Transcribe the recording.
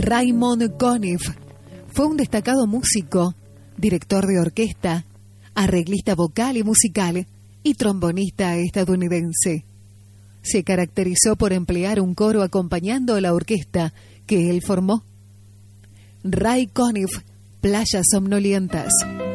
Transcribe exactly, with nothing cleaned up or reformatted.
Raymond Conniff fue un destacado músico, director de orquesta, arreglista vocal y musical y trombonista estadounidense. Se caracterizó por emplear un coro acompañando a la orquesta que él formó. Ray Conniff, Playas Somnolientas.